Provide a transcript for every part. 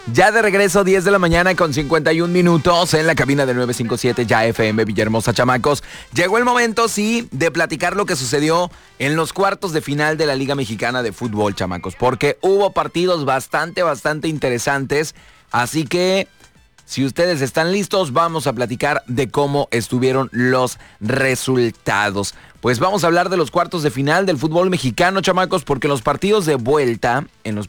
Ya de regreso, 10 de la mañana con 51 minutos en la cabina de 957 Ya FM Villahermosa, chamacos. Llegó el momento, sí, de platicar lo que sucedió en los cuartos de final de la Liga Mexicana de Fútbol, chamacos. Porque hubo partidos bastante interesantes. Así que, si ustedes están listos, vamos a platicar de cómo estuvieron los resultados. Pues vamos a hablar de los cuartos de final del fútbol mexicano, chamacos, porque en los partidos de vuelta,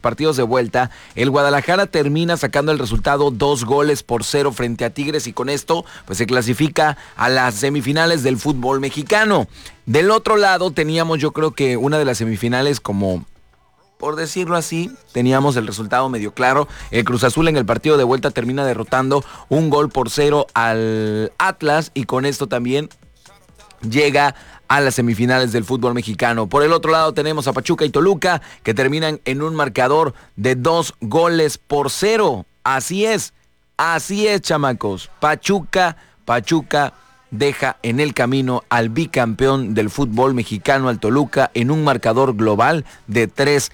el Guadalajara termina sacando el resultado 2-0 frente a Tigres y con esto pues se clasifica a las semifinales del fútbol mexicano. Del otro lado teníamos, yo creo que una de las semifinales como, por decirlo así, teníamos el resultado medio claro. El Cruz Azul en el partido de vuelta termina derrotando 1-0 al Atlas y con esto también llega a las semifinales del fútbol mexicano. Por el otro lado tenemos a Pachuca y Toluca que terminan en un marcador de 2-0. Así es, chamacos. Pachuca deja en el camino al bicampeón del fútbol mexicano, al Toluca, en un marcador global de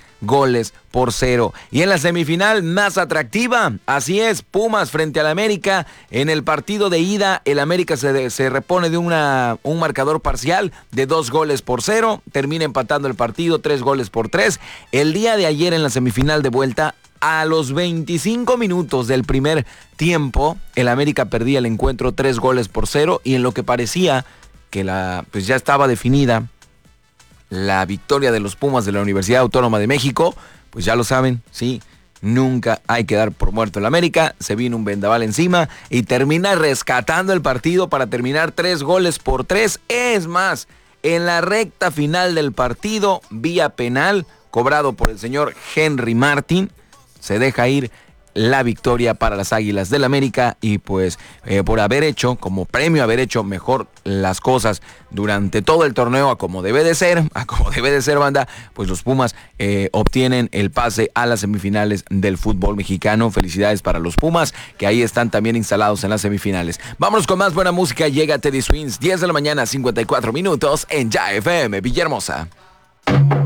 3-0. Y en la semifinal más atractiva, así es, Pumas frente al América. En el partido de ida, el América se repone de un marcador parcial de 2-0. Termina empatando el partido 3-3. El día de ayer en la semifinal de vuelta, a los 25 minutos del primer tiempo, el América perdía el encuentro 3-0 y en lo que parecía que pues ya estaba definida la victoria de los Pumas de la Universidad Autónoma de México, pues ya lo saben, sí, nunca hay que dar por muerto el América. Se vino un vendaval encima y termina rescatando el partido para terminar 3-3. Es más, en la recta final del partido, vía penal, cobrado por el señor Henry Martin, se deja ir la victoria para las Águilas del América y pues por haber hecho, como premio haber hecho mejor las cosas durante todo el torneo a como debe de ser, banda, pues los Pumas obtienen el pase a las semifinales del fútbol mexicano. Felicidades para los Pumas que ahí están también instalados en las semifinales. Vámonos con más buena música, llega Teddy Swims, 10 de la mañana, 54 minutos en Ya FM Villahermosa.